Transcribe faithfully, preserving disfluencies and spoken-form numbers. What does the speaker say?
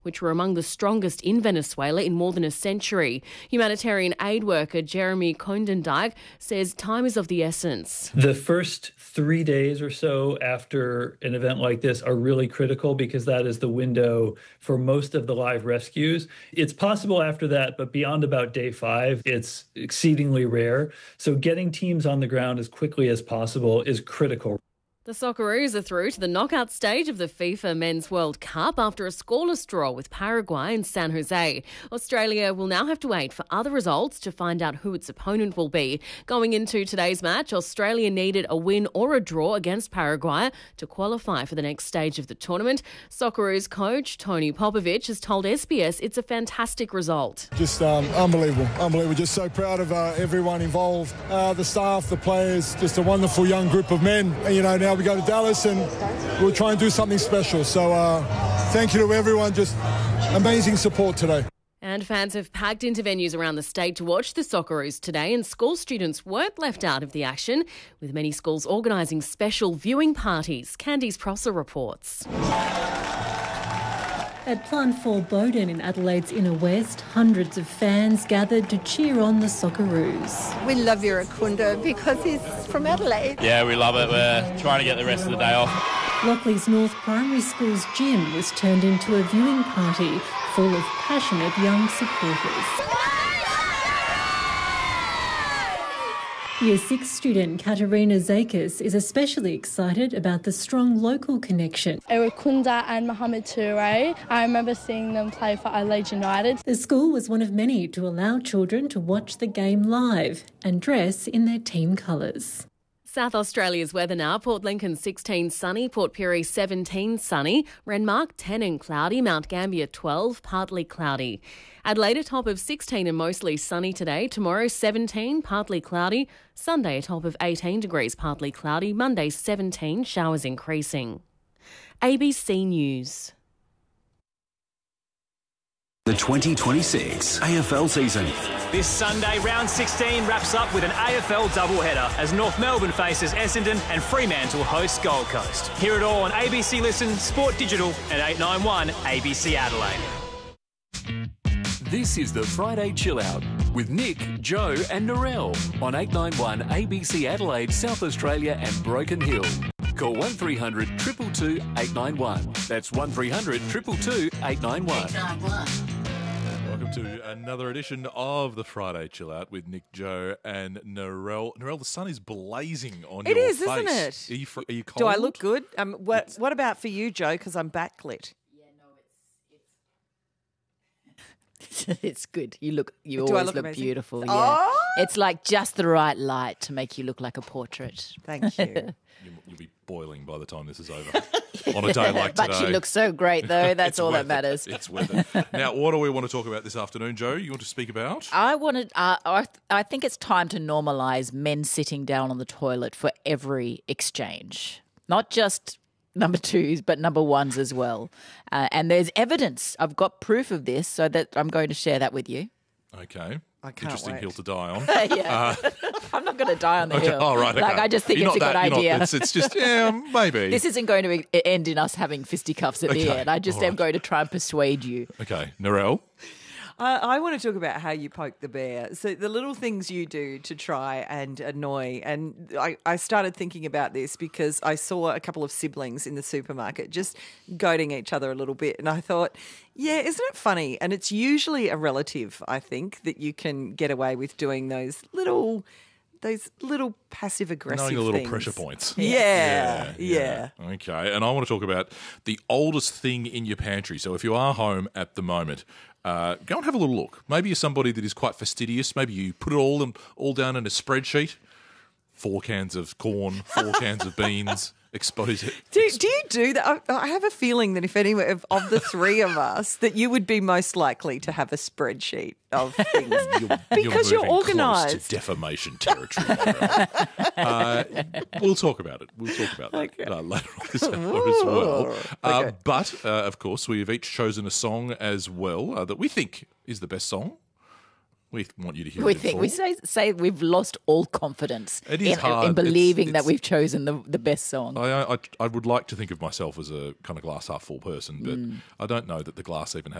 which were among the strongest in Venezuela in more than a century. Humanitarian aid worker Jeremy Kondendijk says time is of the essence. The first three days or so after an event like this are really critical because that is the window for most of the live rescues. It's possible after that, but beyond about day five, it's exceedingly rare. So getting teams on the ground as quickly as possible is critical. The Socceroos are through to the knockout stage of the FIFA Men's World Cup after a scoreless draw with Paraguay in San Jose. Australia will now have to wait for other results to find out who its opponent will be. Going into today's match, Australia needed a win or a draw against Paraguay to qualify for the next stage of the tournament. Socceroos coach Tony Popovic has told S B S it's a fantastic result. Just um, unbelievable, unbelievable. Just so proud of uh, everyone involved, uh, the staff, the players, just a wonderful young group of men. And, you know, now we go to Dallas and we'll try and do something special. So uh, thank you to everyone. Just amazing support today. And fans have packed into venues around the state to watch the Socceroos today, and school students weren't left out of the action, with many schools organising special viewing parties. Candice Prosser reports. At Plant four Bowden in Adelaide's inner west, hundreds of fans gathered to cheer on the Socceroos. We love Iracunda because he's from Adelaide. Yeah, we love it. We're trying to get the rest of the day off. Lockleys North Primary School's gym was turned into a viewing party full of passionate young supporters. Year six student Katerina Zakis is especially excited about the strong local connection. Iracunda and Mohamed Toure, I remember seeing them play for Adelaide United. The school was one of many to allow children to watch the game live and dress in their team colours. South Australia's weather now. Port Lincoln sixteen sunny, Port Pirie seventeen sunny, Renmark ten and cloudy, Mount Gambier twelve, partly cloudy. Adelaide a top of sixteen and mostly sunny today. Tomorrow seventeen, partly cloudy. Sunday a top of eighteen degrees, partly cloudy. Monday seventeen, showers increasing. A B C News. The twenty twenty-six A F L season. This Sunday, round sixteen wraps up with an A F L doubleheader as North Melbourne faces Essendon and Fremantle hosts Gold Coast. Hear it all on A B C Listen, Sport Digital and eight nine one A B C Adelaide. This is the Friday Chill Out with Nick, Joe and Narelle on eight nine one A B C Adelaide, South Australia and Broken Hill. Call one three hundred two two two eight nine one. That's one three hundred two two two eight nine one. Welcome to another edition of the Friday Chill Out with Nick, Joe and Narelle. Narelle, the sun is blazing on it your is, face. It is, isn't it? Are you, fr- are you cold? Do I look good? Um, what, what about for you, Joe? Because I'm backlit. It's good. You look. You Do I always look look, amazing? beautiful. Yeah, Oh! it's like just the right light to make you look like a portrait. Thank you. You- You'll be boiling by the time this is over on a day like today. But you look so great, though. That's It's all that worth it. matters. It's worth it. Now, what do we want to talk about this afternoon, Joe? You want to speak about? I wanted. Uh, I, I think it's time to normalise men sitting down on the toilet for every exchange, not just number twos, but number ones as well. Uh, and there's evidence. I've got proof of this, so that I'm going to share that with you. Okay. I can't Interesting wait. hill to die on. yeah. Uh, I'm not going to die on the okay. hill. Oh, right. Okay. Like, I just think You're it's a not good that- you're idea. Not, it's, it's just, yeah, maybe. This isn't going to e- end in us having fisticuffs at Okay. the end. I just All am right. going to try and persuade you. Okay. Narelle? I, I want to talk about how you poke the bear. So the little things you do to try and annoy. And I, I started thinking about this because I saw a couple of siblings in the supermarket just goading each other a little bit. And I thought, yeah, isn't it funny? And it's usually a relative, I think, that you can get away with doing those little... Those little passive aggressive Knowing the little things. pressure points. Yeah, yeah, yeah. Okay, and I want to talk about the oldest thing in your pantry. So if you are home at the moment, uh, go and have a little look. Maybe you're somebody that is quite fastidious. Maybe you put it all in, all down in a spreadsheet. Four cans of corn, four cans of beans. Expose it. Do, do you do that? I, I have a feeling that if any of, of the three of us, that you would be most likely to have a spreadsheet of things You're, because you're, you're moving close organised. to defamation territory. uh, we'll talk about it. We'll talk about that Okay. uh, later on this hour as well. Uh, Okay. But, uh, of course, we have each chosen a song as well uh, that we think is the best song. We want you to hear We it. in think full. we say say we've lost all confidence It is in, hard. in believing It's- that it's- we've chosen the the best song. I, I I would like to think of myself as a kind of glass half full person, but Mm. I don't know that the glass even has